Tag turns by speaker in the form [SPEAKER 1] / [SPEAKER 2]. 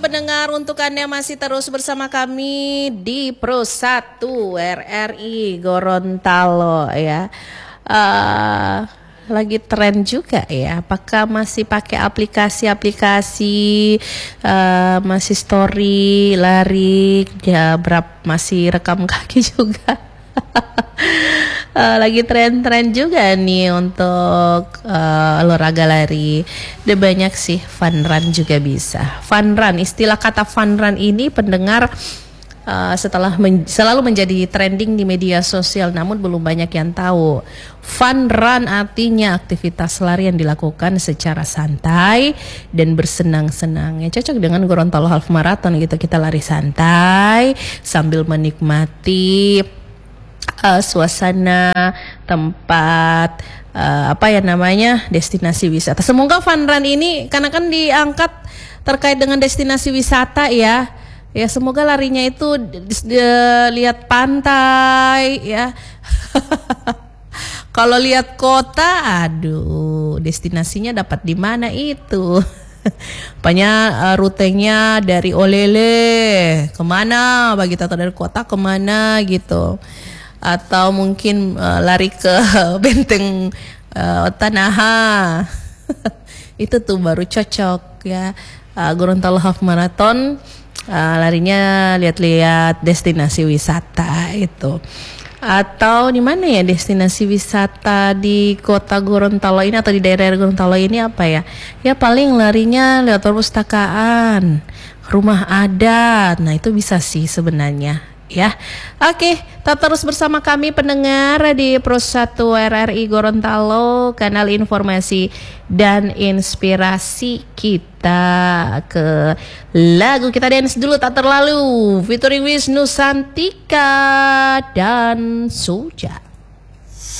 [SPEAKER 1] pendengar, untuk Anda yang masih terus bersama kami di Pro 1 RRI Gorontalo ya. Lagi tren juga ya. Apakah masih pakai aplikasi-aplikasi, masih story, lari, ya masih rekam kaki juga. Lagi tren-tren juga nih untuk olahraga lari. Ada banyak sih, fun run juga bisa. Fun run, istilah kata fun run ini pendengar selalu menjadi trending di media sosial, namun belum banyak yang tahu. Fun run artinya aktivitas lari yang dilakukan secara santai dan bersenang-senang. Ya, cocok dengan Gorontalo Half Marathon gitu. Kita lari santai sambil menikmati suasana tempat destinasi wisata. Semoga fun run ini karena kan diangkat terkait dengan destinasi wisata ya. Ya semoga larinya itu lihat pantai ya. Kalau lihat kota, aduh, destinasinya dapat di mana itu? Banyak rutenya dari Olele kemana, bagi tahu dari kota kemana gitu. Atau mungkin lari ke Benteng Tanaha. Itu tuh baru cocok ya. Gorontalo Half Marathon larinya lihat-lihat destinasi wisata itu. Atau di mana ya destinasi wisata di kota Gorontalo ini atau di daerah Gorontalo ini apa ya? Ya paling larinya lewat perpustakaan, rumah adat. Nah itu bisa sih sebenarnya. Ya, oke, tetap terus bersama kami pendengar di Pro 1 RRI Gorontalo, kanal informasi dan inspirasi kita. Ke lagu kita dance dulu tak terlalu, featuring Wisnu Santika dan Suja.